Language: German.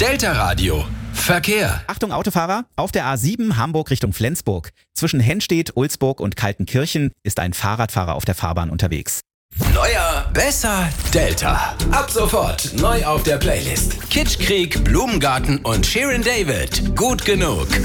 Delta Radio. Verkehr. Achtung Autofahrer, auf der A7 Hamburg Richtung Flensburg. Zwischen Henstedt, Ulsburg und Kaltenkirchen ist ein Fahrradfahrer auf der Fahrbahn unterwegs. Neuer, besser, Delta. Ab sofort neu auf der Playlist. Kitschkrieg, Blumengarten und Shirin David. Gut genug.